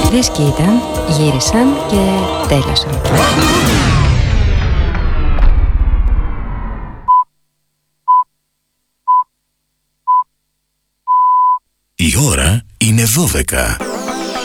Δες και ήταν, γύρισαν και τέλειωσαν. Η ώρα είναι 12.